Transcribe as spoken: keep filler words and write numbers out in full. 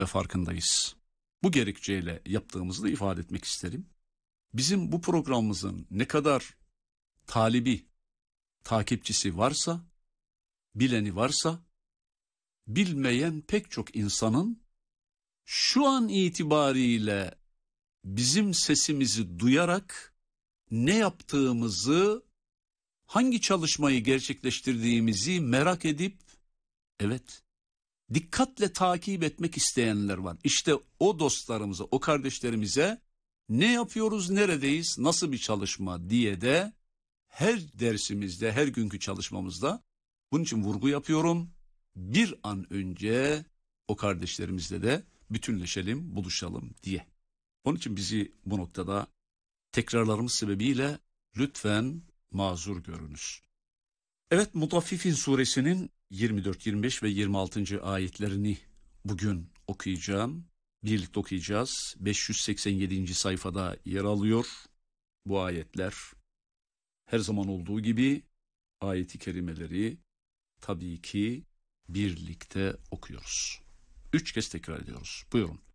ve farkındayız. Bu gerekçeyle yaptığımızı da ifade etmek isterim. Bizim bu programımızın ne kadar talibi, takipçisi varsa, bileni varsa, bilmeyen pek çok insanın şu an itibariyle bizim sesimizi duyarak ne yaptığımızı, hangi çalışmayı gerçekleştirdiğimizi merak edip, evet, dikkatle takip etmek isteyenler var. İşte o dostlarımıza, o kardeşlerimize ne yapıyoruz, neredeyiz, nasıl bir çalışma diye de her dersimizde, her günkü çalışmamızda bunun için vurgu yapıyorum. Bir an önce o kardeşlerimizle de bütünleşelim, buluşalım diye. Onun için bizi bu noktada tekrarlarımız sebebiyle lütfen mazur görünüz. Evet, Mutaffifin suresinin yirmi dört, yirmi beş ve yirmi altıncı ayetlerini bugün okuyacağım. Birlikte okuyacağız. beş yüz seksen yedinci sayfada yer alıyor bu ayetler. Her zaman olduğu gibi ayeti kerimeleri tabii ki birlikte okuyoruz. Üç kez tekrar ediyoruz. Buyurun.